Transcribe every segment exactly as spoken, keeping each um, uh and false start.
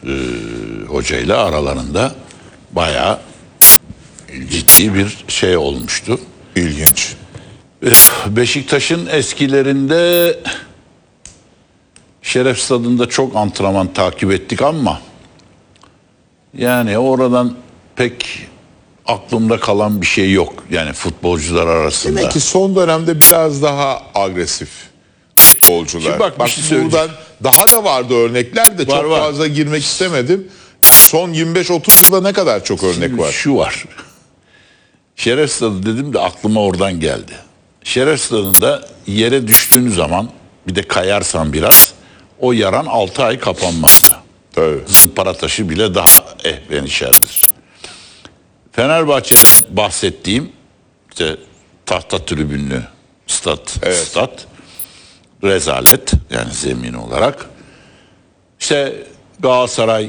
e, hocayla aralarında bayağı ciddi bir şey olmuştu. İlginç. Beşiktaş'ın eskilerinde Şeref Stadı'nda çok antrenman takip ettik ama yani oradan pek aklımda kalan bir şey yok. Yani futbolcular arasında. Demek ki son dönemde biraz daha agresif futbolcular. Şimdi bak, bak bir şey buradan daha da vardı örnekler de var, çok var. fazla girmek istemedim. Son yirmi beş otuz yılda ne kadar çok örnek Şimdi var. şu var. Şeref Stadı dedim de aklıma oradan geldi. Şeref Stadı'nda yere düştüğün zaman bir de kayarsan biraz o yaran altı ay kapanmazdı. Tabii. Zımpara taşı bile daha ehvenişerdir. Fenerbahçe'de bahsettiğim işte tahta tribünlü stat, Evet. stat rezalet yani zemin olarak. İşte Galatasaray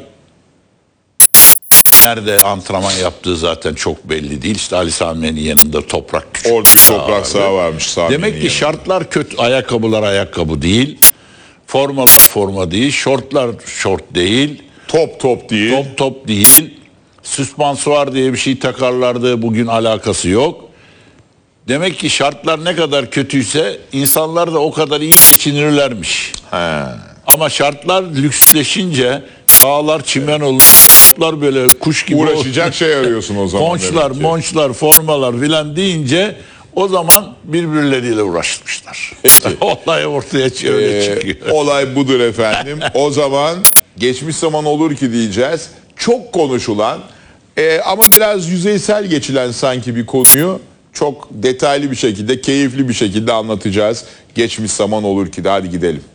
nerede antrenman yaptığı zaten çok belli değil. İşte Ali Sami'nin yanında toprak küçük. Orada bir toprak saha varmış Sami'nin Demek ki yanında. şartlar kötü. Ayakkabılar ayakkabı değil. Formalar forma değil. Şortlar şort değil. Top top değil. Top top değil. Süspansuar diye bir şey takarlardı. Bugün alakası yok. Demek ki şartlar ne kadar kötüyse insanlar da o kadar iyi geçinirlermiş. He. Ama şartlar lüksleşince dağlar çimen olur. Toplar böyle kuş gibi. Uğraşacak şey arıyorsun o zaman. Ponçlar, demek ki. monçlar, formalar filan deyince o zaman birbirleriyle uğraşmışlar. Olay ortaya öyle Ee, çıkıyor. olay budur efendim. O zaman geçmiş zaman olur ki diyeceğiz. Çok konuşulan e, ama biraz yüzeysel geçilen sanki bir konuyu çok detaylı bir şekilde, keyifli bir şekilde anlatacağız. Geçmiş zaman olur ki de hadi gidelim.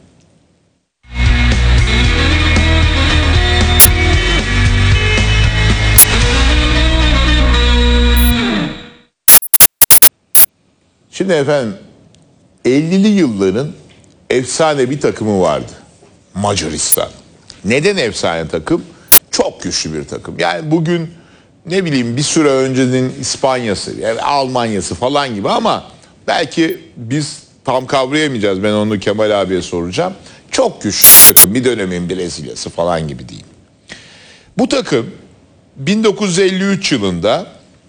Şimdi efendim ellili yılların efsane bir takımı vardı. Macaristan. Neden efsane takım? Çok güçlü bir takım. Yani bugün ne bileyim bir süre öncenin İspanya'sı, yani Almanya'sı falan gibi ama belki biz tam kavrayamayacağız. Ben onu Kemal abiye soracağım. Çok güçlü bir takım. Bir dönemin Brezilya'sı falan gibi diyeyim. Bu takım bin dokuz yüz elli üç yılında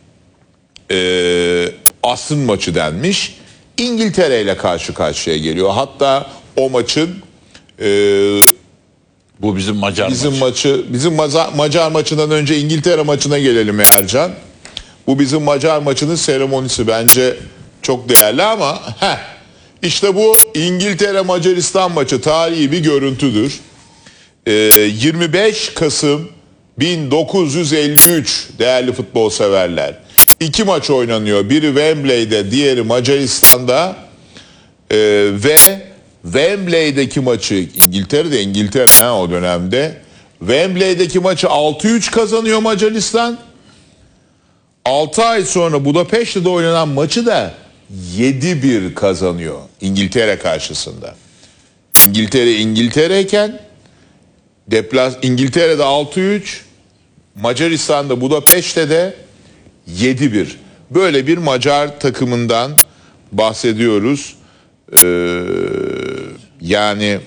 e, asrın maçı denmiş. İngiltere ile karşı karşıya geliyor. Hatta o maçın e, Bu bizim Macar bizim maçı. maçı bizim Macar, Macar maçından önce İngiltere maçına gelelim Ercan. Bu bizim Macar maçının seremonisi bence çok değerli ama heh, işte bu İngiltere Macaristan maçı tarihi bir görüntüdür. E, yirmi beş Kasım bin dokuz yüz elli üç değerli futbol severler. İki maç oynanıyor. Biri Wembley'de, diğeri Macaristan'da. Ee, ve Wembley'deki maçı İngiltere'de İngiltere ha, o dönemde Wembley'deki maçı altı üç kazanıyor Macaristan. altı ay sonra Budapeşte'de oynanan maçı da yedi bir kazanıyor İngiltere karşısında. İngiltere İngiltere'yken deplas İngiltere'de altı üç, Macaristan'da Budapeşte'de yedi bir. Böyle bir Macar takımından bahsediyoruz. Ee, yani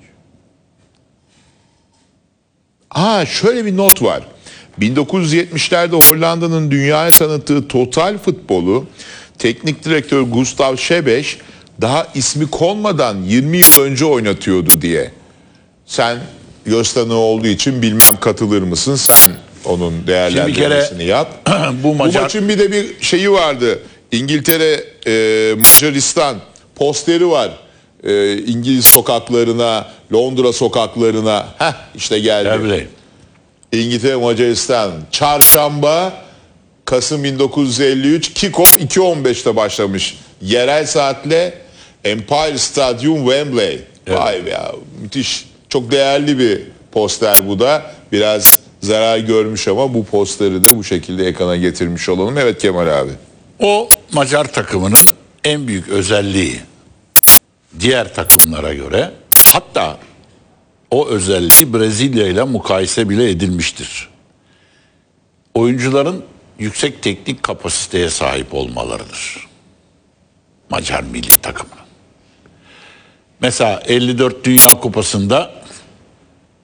ha şöyle bir not var. bin dokuz yüz yetmişlerde Hollanda'nın dünyaya tanıttığı total futbolu teknik direktör Gustav Şebeş daha ismi konmadan yirmi yıl önce oynatıyordu diye. Sen göz tanığı olduğu için bilmem katılır mısın? Sen onun değerlendirmesini kere, yap. bu, Macar... bu maçın bir de bir şeyi vardı. İngiltere, e, Macaristan posteri var. E, İngiliz sokaklarına, Londra sokaklarına. Heh, işte geldi. Tabii. İngiltere, Macaristan. Çarşamba, Kasım bin dokuz yüz elli üç. Kick-off iki on beşte başlamış. Yerel saatle Empire Stadium Wembley. Evet. Vay be ya, müthiş. Çok değerli bir poster bu da. Biraz zarar görmüş ama bu posteri de bu şekilde ekrana getirmiş olalım. Evet Kemal abi. O Macar takımının en büyük özelliği diğer takımlara göre, hatta o özelliği Brezilya ile mukayese bile edilmiştir. Oyuncuların yüksek teknik kapasiteye sahip olmalarıdır. Macar milli takımı. Mesela elli dört Dünya Kupası'nda